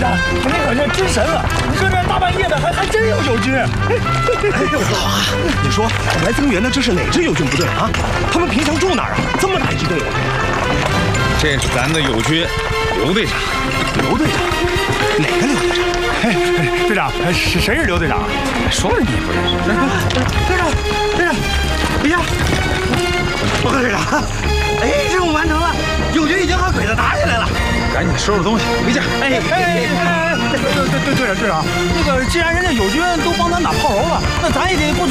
长，那可是真神了！你说这大半夜的还真有友军。 哎，老华，你说来增援的这是哪支友军部队啊？他们平常住哪儿啊？这么大一支队伍。 这是咱的友军，刘队长。 刘队长？哪个刘队长？ 队长，谁是刘队长？ 说了你也不认识。 队长，哎呀，报告队长，哎，任务完成了，友军已经和鬼子打起来了。 赶紧收拾东西回家。 队长，那个既然人家友军都帮咱打炮楼了，那咱也得过去